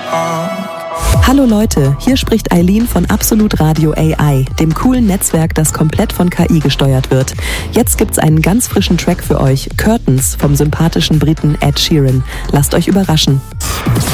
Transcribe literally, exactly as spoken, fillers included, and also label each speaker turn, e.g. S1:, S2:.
S1: Hallo Leute, hier spricht Eileen von Absolut Radio A I, dem coolen Netzwerk, das komplett von K I gesteuert wird. Jetzt gibt's einen ganz frischen Track für euch, Curtains vom sympathischen Briten Ed Sheeran. Lasst euch überraschen.